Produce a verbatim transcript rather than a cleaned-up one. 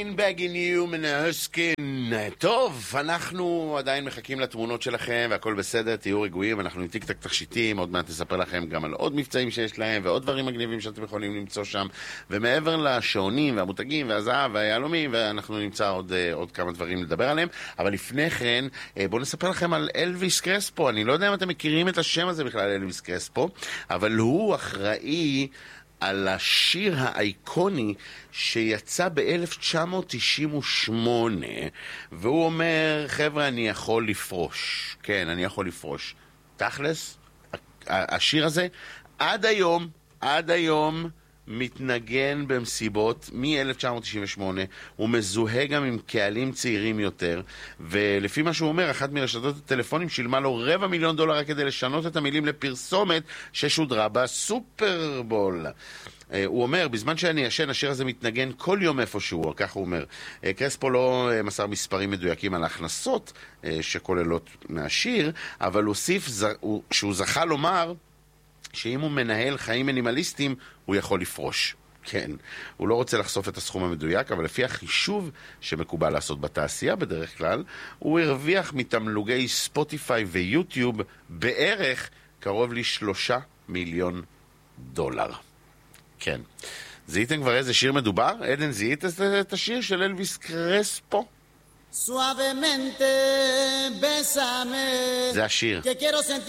Bagging you מנהסקין. טוב, אנחנו עדיין מחכים לתמונות שלכם והכל בסדר, תהיו רגועים, אנחנו עם טיק טק תכשיטים, עוד מעט נספר לכם גם על עוד מבצעים שיש להם ועוד דברים מגניבים שאתם יכולים למצוא שם, ומעבר לשעונים והמותגים והזהב והיהלומים, ואנחנו נמצא עוד, עוד כמה דברים לדבר עליהם, אבל לפני כן בואו נספר לכם על אלוויס קרספו. אני לא יודע אם אתם מכירים את השם הזה בכלל, אלוויס קרספו, אבל הוא אחראי על השיר האיקוני שיצא ב-אלף תשע מאות תשעים ושמונה, והוא אומר, חבר'ה, אני יכול לפרוש. כן, אני יכול לפרוש. תכלס, השיר הזה עד היום, עד היום מתנגן במסיבות מ-אלף תשע מאות תשעים ושמונה, הוא מזוהה גם עם קהלים צעירים יותר, ולפי מה שהוא אומר, אחת מרשתות הטלפונים שילמה לו רבע מיליון דולר רק כדי לשנות את המילים לפרסומת ששודרה בסופרבול. הוא אומר, בזמן שאני ישן, השיר הזה מתנגן כל יום איפשהו, כך הוא אומר. קרספו לא מסר מספרים מדויקים על ההכנסות שכוללות מהשיר, אבל הוסיף שהוא זכה לומר שאם הוא מנהל חיים מינימליסטיים, הוא יכול לפרוש. כן, הוא לא רוצה לחשוף את הסכום המדויק, אבל לפי החישוב שמקובל לעשות בתעשייה בדרך כלל, הוא הרוויח מתמלוגי ספוטיפיי ויוטיוב בערך קרוב לשלושה מיליון דולר. כן. זיהיתם כבר איזה שיר מדובר? עדן, זיהית את השיר של אלוויס קרספו? Suavemente, bésame. זה השיר.